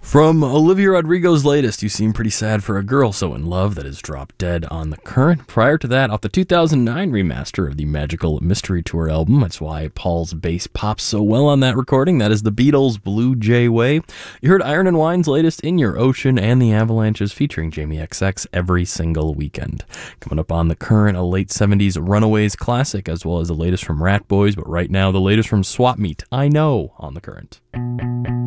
From Olivia Rodrigo's latest, You Seem Pretty Sad for a Girl So in Love that has dropped dead on The Current. Prior to that, off the 2009 remaster of the Magical Mystery Tour album. That's why Paul's bass pops so well on that recording. That is the Beatles' Blue Jay Way. You heard Iron and Wine's latest, In Your Ocean, and the Avalanches featuring Jamie XX Every Single Weekend. Coming up on The Current, a late 70s Runaways classic, as well as the latest from Rat Boys, but right now the latest from Swap Meet, I Know, on The Current.